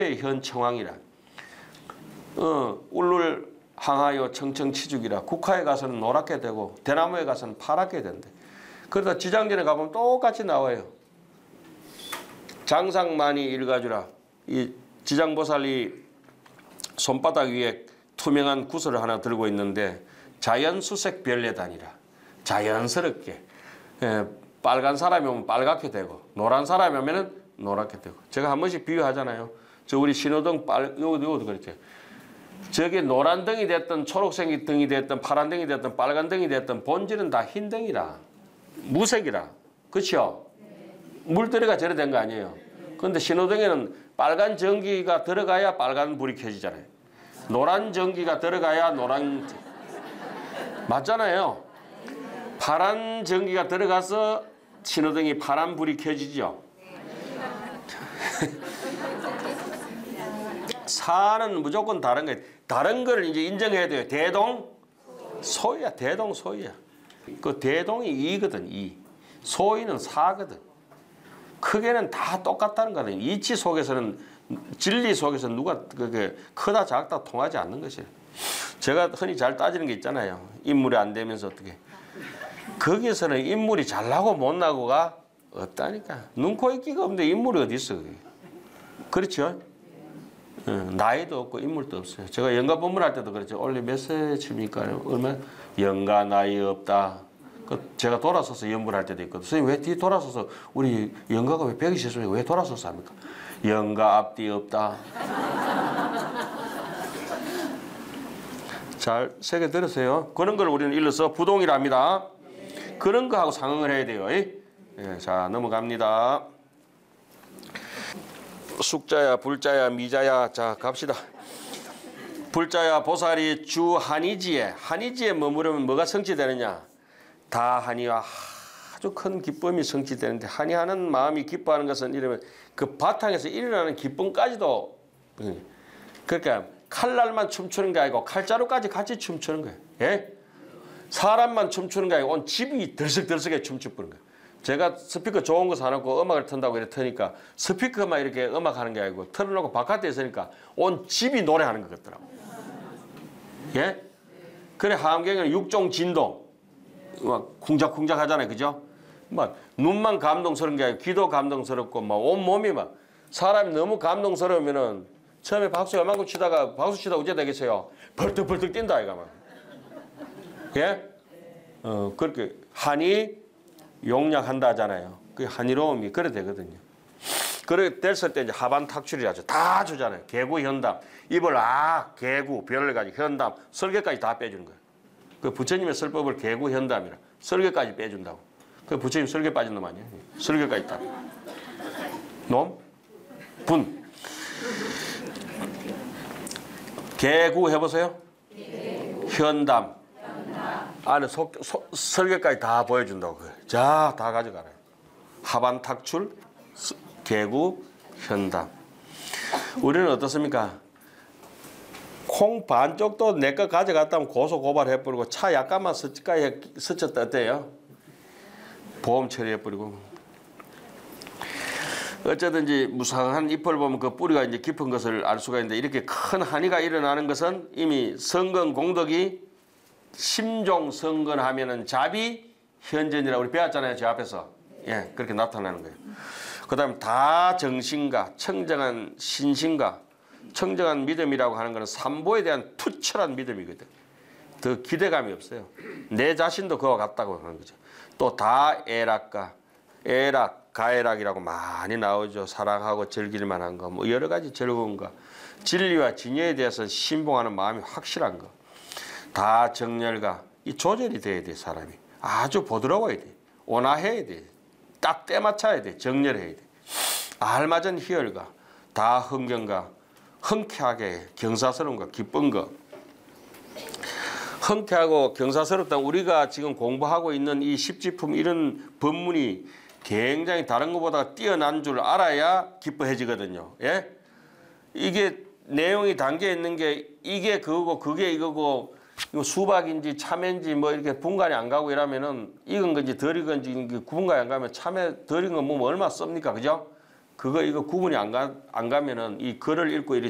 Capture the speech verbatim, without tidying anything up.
현 청왕이라. 어, 울룰 항하여 청청치죽이라. 국화에 가서는 노랗게 되고 대나무에 가서는 파랗게 된대. 그러다 지장전에 가보면 똑같이 나와요. 장상만이 일가주라. 이 지장보살이 손바닥 위에 투명한 구슬을 하나 들고 있는데 자연수색 별내단이라. 자연스럽게 예, 빨간 사람이 오면 빨갛게 되고 노란 사람이 오면 노랗게 되고. 제가 한 번씩 비유하잖아요. 저 우리 신호등 빨 요것도 요것도 그렇게. 저게 노란 등이 됐든 초록색 등이 됐든 파란 등이 됐든 빨간 등이 됐든 본질은 다 흰 등이라. 무색이라. 그렇죠? 물들이가 저래 된 거 아니에요. 그런데 신호등에는 빨간 전기가 들어가야 빨간 불이 켜지잖아요. 노란 전기가 들어가야 노란. 맞잖아요. 파란 전기가 들어가서 신호등이 파란 불이 켜지죠. 사는 무조건 다른 거예요. 다른 거를 이제 인정해야 돼요. 대동 소이야. 대동 소이야. 그 대동이 이거든. 이. 소이는 사거든. 크게는 다 똑같다는 거거든요. 이치 속에서는 진리 속에서 누가 그게 크다 작다 통하지 않는 것이에요. 제가 흔히 잘 따지는 게 있잖아요. 인물이 안 되면서 어떻게. 거기서는 인물이 잘나고 못나고가 없다니까. 눈, 코, 입기가 없는데 인물이 어디 있어. 그게. 그렇죠? 나이도 없고 인물도 없어요. 제가 연가 법문할 때도 그랬죠. 원래 몇 세쯤입니까? 얼마? 연가 나이 없다. 그 제가 돌아서서 연불할 때도 있거든. 선생님 왜 뒤 돌아서서 우리 연가가 왜 백이십岁왜 돌아서서 합니까? 연가 앞뒤 없다. 잘 새겨 들으세요. 그런 걸 우리는 일러서 부동이랍니다. 그런 거하고 상응을 해야 돼요. 예, 자 넘어갑니다. 숙자야 불자야 미자야. 자 갑시다. 불자야 보살이 주 한이지에 한이지에 머무르면 뭐가 성취되느냐. 다 한이와 아주 큰 기쁨이 성취되는데 한이하는 마음이 기뻐하는 것은 이러면 그 바탕에서 일어나는 기쁨까지도. 그러니까 칼날만 춤추는 게 아니고 칼자루까지 같이 춤추는 거예요. 예? 사람만 춤추는 게 아니고 온 집이 들썩들썩하게 춤추는 거예요. 제가 스피커 좋은 거 사놓고 음악을 튼다고 이렇게 트니까 스피커만 이렇게 음악하는 게 아니고 틀어놓고 바깥에 있으니까 온 집이 노래하는 것 같더라고. 예? 그래 하암경에는 육종 진동 막 쿵작쿵작 하잖아요. 그죠? 막 눈만 감동스러운 게 아니고 귀도 감동스럽고 막 온몸이 막 사람이 너무 감동스러우면은 처음에 박수 요만큼 치다가 박수 치다 어째 되겠어요? 벌떡벌떡 뛴다 아이가 막. 예? 어 그렇게 한이 용량한다 하잖아요. 그 한이로움이 그래 되거든요. 그래 됐을 때 이제 하반 탁출이라죠. 다 주잖아요. 개구 현담 입을 아 개구 별을 가지고 현담 설계까지 다 빼주는 거예요. 그 부처님의 설법을 개구 현담이라 설계까지 빼준다고. 그 부처님 설계 빠진 놈 아니에요? 설계까지 다. 놈 분. 개구 해보세요. 개구. 현담. 현담. 안에 속, 속, 설계까지 다 보여준다고. 자, 다 가져가라. 하반 탁출, 개구, 현담. 우리는 어떻습니까? 콩 반쪽도 내 거 가져갔다면 고소 고발해버리고 차 약간만 스치까지 스쳤다 어때요? 보험 처리해버리고. 어쩌든지 무상한 잎을 보면 그 뿌리가 이제 깊은 것을 알 수가 있는데 이렇게 큰 한이가 일어나는 것은 이미 성건 공덕이 심종 성건하면은 자비 현전이라고 우리 배웠잖아요. 제 앞에서. 예, 그렇게 나타나는 거예요. 그 다음에 다 정신과 청정한 신신과 청정한 믿음이라고 하는 것은 삼보에 대한 투철한 믿음이거든. 더 기대감이 없어요. 내 자신도 그와 같다고 하는 거죠. 또 다 애락과 애락 가애락이라고 많이 나오죠. 사랑하고 즐길 만한 거, 뭐 여러 가지 즐거운 거, 진리와 진여에 대해서 신봉하는 마음이 확실한 거, 다 정열과 이 조절이 돼야 돼. 사람이 아주 부드러워야 돼. 온화해야 돼. 딱 때 맞춰야 돼. 정렬해야 돼. 알맞은 희열과 다 흥경과 흔쾌하게 경사스러운 거, 기쁜 거. 흔쾌하고 경사스럽다. 우리가 지금 공부하고 있는 이 십지품 이런 법문이 굉장히 다른 것보다 뛰어난 줄 알아야 기뻐해지거든요. 예? 이게 내용이 담겨 있는 게 이게 그거고 그게 이거고 이거 수박인지 참외인지 뭐 이렇게 분간이 안 가고 이러면은 익은 건지 덜 익은 건지 구분간이 안 가면 참외 덜 익은 건 뭐 얼마 씁니까? 그죠? 그거 이거 구분이 안 가, 안 가면은 이 글을 읽고 이렇게